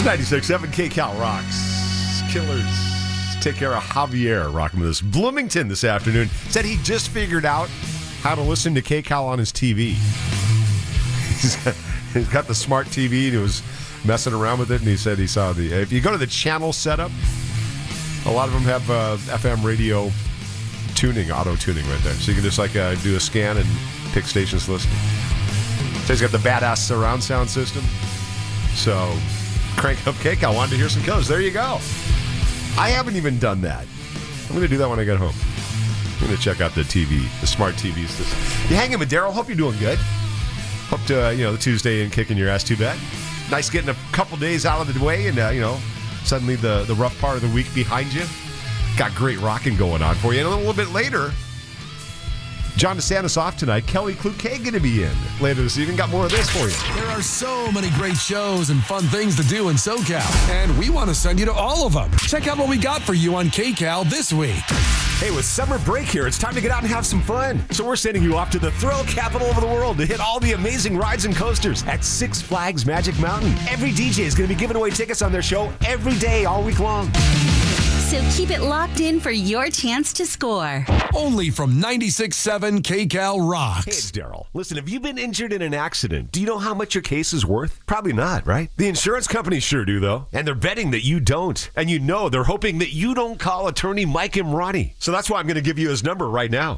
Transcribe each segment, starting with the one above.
96.7 KCal rocks. Killers take care of Javier rocking with us. Bloomington this afternoon said he just figured out how to listen to KCal on his TV. He's got the smart TV and he was messing around with it, and he said he saw if you go to the channel setup, a lot of them have FM radio tuning, auto tuning right there. So you can just do a scan and pick stations to listen to. So he's got the badass surround sound system. So crank up KCal. Wanted to hear some Killers. There you go. I haven't even done that. I'm going to do that when I get home. I'm going to check out the TV, the smart TVs. You hanging with Daryl? Hope you're doing good. Hope to, the Tuesday ain't kicking your ass too bad. Nice getting a couple days out of the way and, suddenly the rough part of the week behind you. Got great rocking going on for you. And a little bit later, John DeSantis off tonight. Kelly Cloquet going to be in later this evening. Got more of this for you. There are so many great shows and fun things to do in SoCal, and we want to send you to all of them. Check out what we got for you on KCal this week. Hey, with summer break here, it's time to get out and have some fun. So we're sending you off to the thrill capital of the world to hit all the amazing rides and coasters at Six Flags Magic Mountain. Every DJ is going to be giving away tickets on their show every day, all week long. So keep it locked in for your chance to score. Only from 96.7 KCal rocks. Hey, it's Daryl. Listen, have you been injured in an accident? Do you know how much your case is worth? Probably not, right? The insurance companies sure do, though. And they're betting that you don't. And they're hoping that you don't call attorney Mike Imrani. So that's why I'm going to give you his number right now.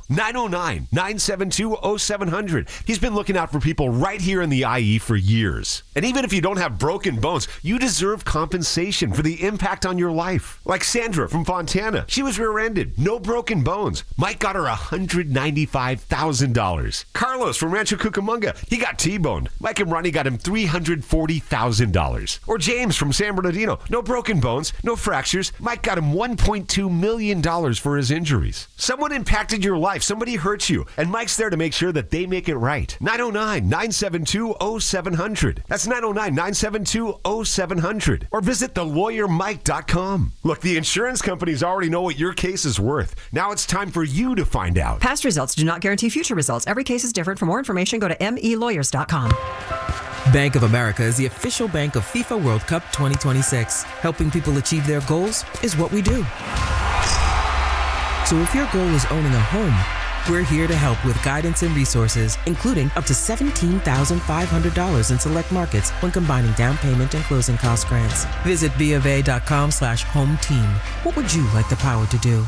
909-972-0700. He's been looking out for people right here in the IE for years. And even if you don't have broken bones, you deserve compensation for the impact on your life. Like Sandra from Fontana. She was rear-ended. No broken bones. Mike got her $195,000. Carlos from Rancho Cucamonga. He got T-boned. Mike and Ronnie got him $340,000. Or James from San Bernardino. No broken bones. No fractures. Mike got him $1.2 million for his injuries. Someone impacted your life. Somebody hurt you. And Mike's there to make sure that they make it right. 909-972-0700. That's 909-972-0700. Or visit thelawyermike.com. Look, the insurance companies already know what your case is worth. Now it's time for you to find out. Past results do not guarantee future results. Every case is different. For more information, go to melawyers.com. Bank of America is the official bank of FIFA World Cup 2026. Helping people achieve their goals is what we do. So if your goal is owning a home, we're here to help with guidance and resources, including up to $17,500 in select markets when combining down payment and closing cost grants. Visit BofA.com/home team. What would you like the power to do?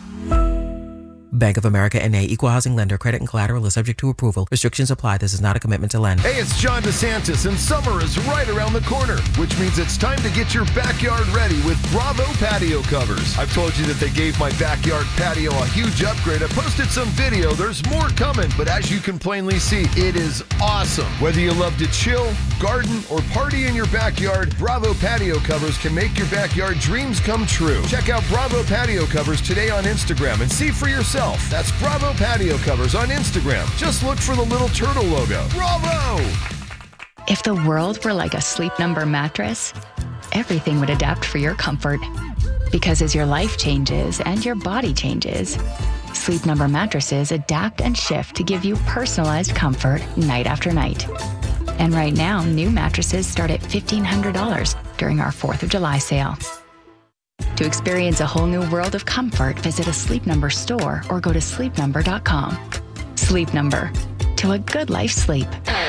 Bank of America N.A. Equal Housing Lender. Credit and collateral is subject to approval. Restrictions apply. This is not a commitment to lend. Hey, it's John DeSantis, and summer is right around the corner, which means it's time to get your backyard ready with Bravo patio covers. I've told you that they gave my backyard patio a huge upgrade. I posted some video. There's more coming, but as you can plainly see, it is awesome. Whether you love to chill, garden, or party in your backyard, Bravo patio covers can make your backyard dreams come true. Check out Bravo patio covers today on Instagram and see for yourself. That's Bravo Patio Covers on Instagram. Just look for the little turtle logo. Bravo! If the world were like a Sleep Number mattress, everything would adapt for your comfort. Because as your life changes and your body changes, Sleep Number mattresses adapt and shift to give you personalized comfort night after night. And right now, new mattresses start at $1,500 during our 4th of July sale. To experience a whole new world of comfort, visit a Sleep Number store or go to sleepnumber.com. Sleep Number. To a good life sleep.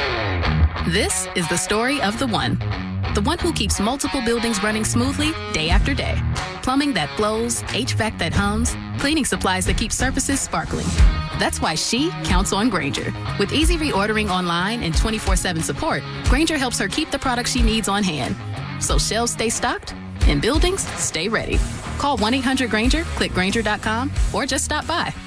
This is the story of the one. The one who keeps multiple buildings running smoothly day after day. Plumbing that flows, HVAC that hums, cleaning supplies that keep surfaces sparkling. That's why she counts on Grainger. With easy reordering online and 24/7 support, Grainger helps her keep the products she needs on hand. So shelves stay stocked and buildings stay ready. Call 1-800-GRAINGER, click Grainger.com, or just stop by.